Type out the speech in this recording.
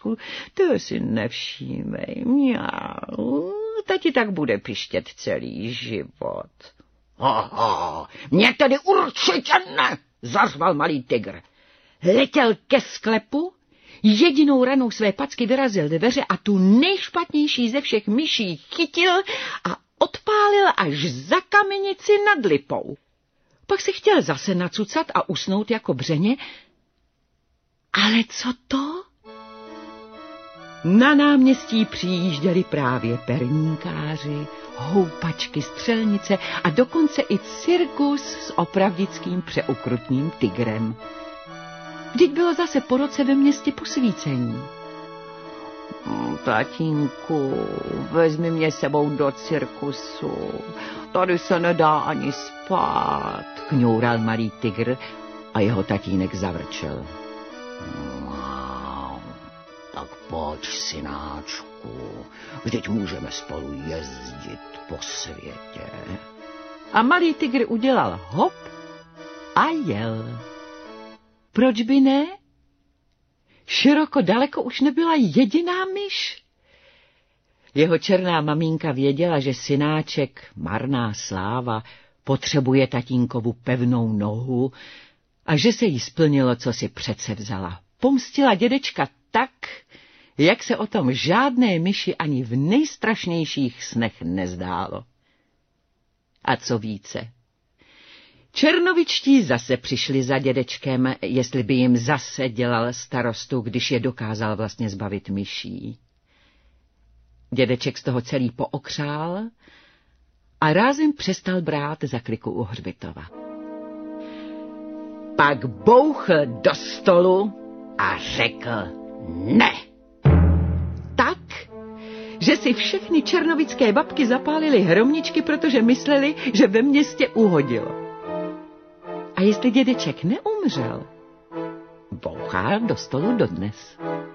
synáčku, to si nevšímej, mňau, tati tak bude pištět celý život. Aha, mě tedy určitě ne, zařval malý tygr. Letěl ke sklepu, jedinou ranou své packy vyrazil dveře a tu nejšpatnější ze všech myší chytil a odpálil až za kamenici nad lipou. Pak se chtěl zase nacucat a usnout jako břeně. Ale co to? Na náměstí přijížděli právě perníkáři, houpačky, střelnice a dokonce i cirkus s opravdickým přeukrutným tygrem. Vždyť bylo zase po roce ve městě posvícení. Tatínku, vezmi mě sebou do cirkusu, tady se nedá ani spát, kňoural malý tygr a jeho tatínek zavrčel. Tak pojď, synáčku, vždyť můžeme spolu jezdit po světě. A malý tygr udělal hop a jel. Proč by ne? Široko daleko už nebyla jediná myš. Jeho černá maminka věděla, že synáček, marná sláva, potřebuje tatínkovu pevnou nohu a že se jí splnilo, co si přece vzala. Pomstila dědečka tak, jak se o tom žádné myši ani v nejstrašnějších snech nezdálo. A co více? Černovičtí zase přišli za dědečkem, jestli by jim zase dělal starostu, když je dokázal vlastně zbavit myší. Dědeček z toho celý pookřál a rázem přestal brát za kliku u hřbitova. Pak bouchl do stolu a řekl ne. Tak, že si všechny černovické babky zapálily hromničky, protože mysleli, že ve městě uhodilo. A jestli dědeček neumřel, bouchá do stolu dodnes.